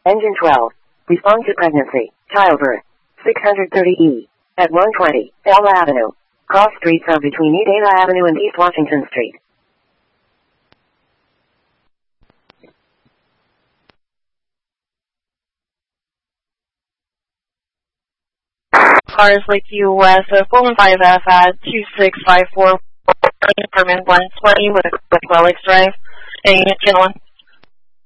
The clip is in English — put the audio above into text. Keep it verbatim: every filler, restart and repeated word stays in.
Engine twelve. Respond to pregnancy, childbirth. six thirty E. At one twenty, Bell Avenue. Cross streets are between Edala Avenue and East Washington Street. Cars Lake U S four five F at two six five four, permit one twenty with, with Relics Drive, and Unit Channel one.